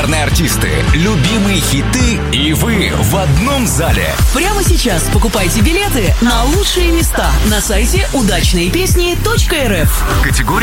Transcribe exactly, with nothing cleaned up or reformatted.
популярные артисты, любимые хиты и вы в одном зале. Прямо сейчас покупайте билеты на лучшие места на сайте удачные песни точка эр эф. Категория